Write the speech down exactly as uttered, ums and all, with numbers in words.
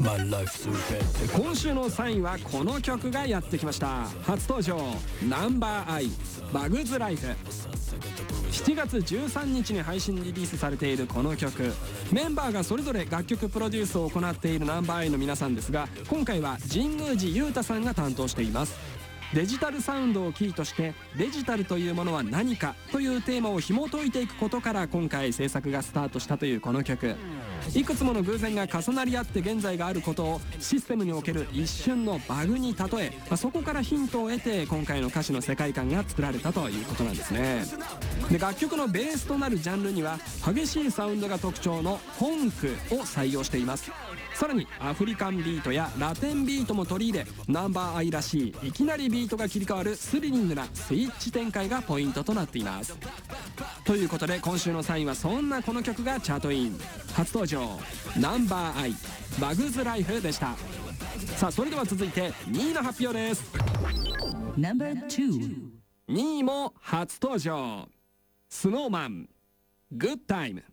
今週のさんいはこの曲がやってきました。初登場、ナンバーアイバグズライフ。しちがつじゅうさんにちに配信リリースされているこの曲、メンバーがそれぞれ楽曲プロデュースを行っているナンバーアイの皆さんですが、今回は神宮寺勇太さんが担当しています。デジタルサウンドをキーとしてデジタルというものは何かというテーマを紐解いていくことから今回制作がスタートしたというこの曲、いくつもの偶然が重なり合って現在があることをシステムにおける一瞬のバグに例え、まあ、そこからヒントを得て今回の歌詞の世界観が作られたということなんですね。で、楽曲のベースとなるジャンルには激しいサウンドが特徴のフォンクを採用しています。さらにアフリカンビートやラテンビートも取り入れ、ナンバーアイらしいいきなりビートが切り替わるスリリングなスイッチ展開がポイントとなっています。ということで今週のさんいはそんなこの曲がチャートイン。初登場、ナンバーアイバグズライフでした。さあ、それでは続いてにいの発表です。 ナンバーに。 にいも初登場、スノーマングッタイム。